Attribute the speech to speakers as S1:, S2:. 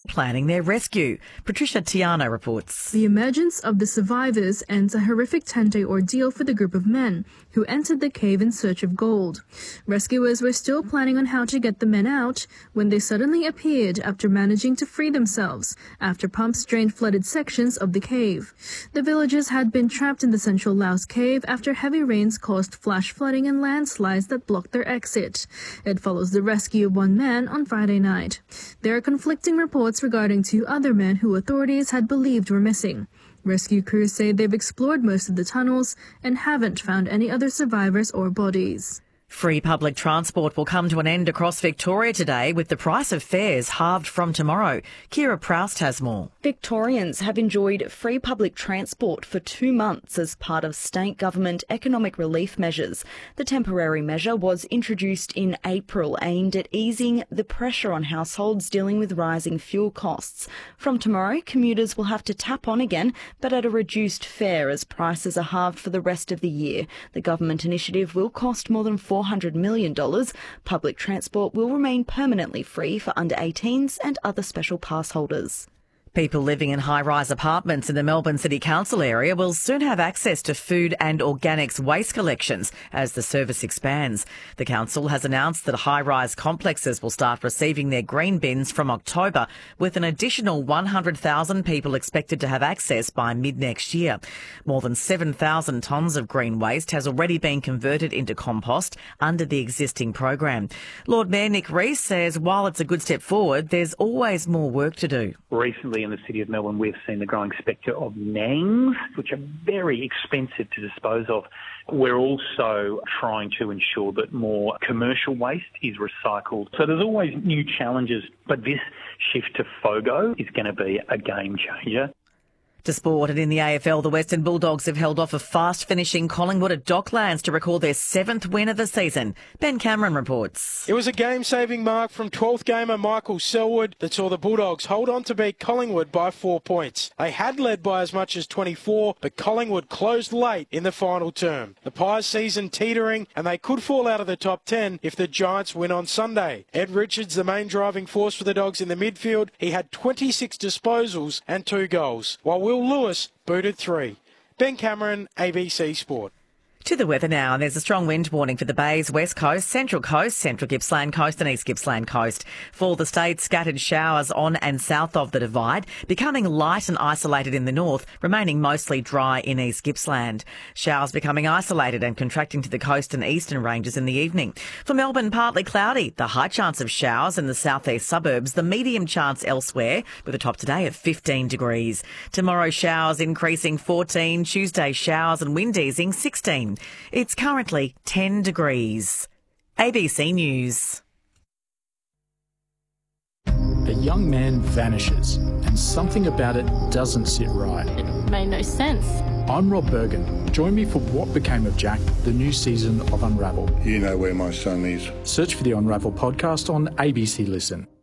S1: planning their rescue. Patricia Tiano reports.
S2: The emergence of the survivors ends a horrific 10-day ordeal for the group of men who entered the cave in search of gold. Rescuers were still planning on how to get the men out when they suddenly appeared after managing to free themselves after pumps drained flooded sections of the cave. The villagers had been trapped in the central Laos cave after heavy rains caused flash flooding and landslides that blocked their exit. It follows the rescue of one man on Friday night. There are conflicting reports regarding 2 other men who authorities had believed were missing. Rescue crews say they've explored most of the tunnels and haven't found any other survivors or bodies.
S1: Free public transport will come to an end across Victoria today, with the price of fares halved from tomorrow. Kira Proust has more.
S3: Victorians have enjoyed free public transport for 2 months as part of state government economic relief measures. The temporary measure was introduced in April, aimed at easing the pressure on households dealing with rising fuel costs. From tomorrow, commuters will have to tap on again, but at a reduced fare as prices are halved for the rest of the year. The government initiative will cost more than $400 million. Public transport will remain permanently free for under 18s and other special pass holders.
S1: People living in high-rise apartments in the Melbourne City Council area will soon have access to food and organics waste collections as the service expands. The council has announced that high-rise complexes will start receiving their green bins from October, with an additional 100,000 people expected to have access by mid-next year. More than 7,000 tonnes of green waste has already been converted into compost under the existing program. Lord Mayor Nick Rees says while it's a good step forward, there's always more work to do.
S4: Recently in the City of Melbourne, we've seen the growing spectre of nangs, which are very expensive to dispose of. We're also trying to ensure that more commercial waste is recycled. So there's always new challenges, but this shift to FOGO is going to be a game changer.
S1: To sport, and in the AFL, the Western Bulldogs have held off a fast-finishing Collingwood at Docklands to record their 7th win of the season. Ben Cameron reports.
S5: It was a game-saving mark from 12th gamer Michael Selwood that saw the Bulldogs hold on to beat Collingwood by 4 points. They had led by as much as 24, but Collingwood closed late in the final term. The Pies' season teetering, and they could fall out of the top 10 if the Giants win on Sunday. Ed Richards, the main driving force for the Dogs in the midfield, he had 26 disposals and 2 goals, while Will Lewis booted 3. Ben Cameron, ABC Sport.
S1: To the weather now, and there's a strong wind warning for the Bays, West Coast, Central Gippsland Coast and East Gippsland Coast. For the state, scattered showers on and south of the Divide, becoming light and isolated in the north, remaining mostly dry in East Gippsland. Showers becoming isolated and contracting to the coast and eastern ranges in the evening. For Melbourne, partly cloudy, the high chance of showers in the southeast suburbs, the medium chance elsewhere, with a top today of 15 degrees. Tomorrow, showers increasing 14, Tuesday, showers and wind easing 16. It's currently 10 degrees. ABC News.
S6: A young man vanishes and something about it doesn't sit right.
S7: It made no sense.
S6: I'm Rob Bergen. Join me for What Became of Jack, the new season of Unravel.
S8: You know where my son is.
S6: Search for the Unravel podcast on ABC Listen.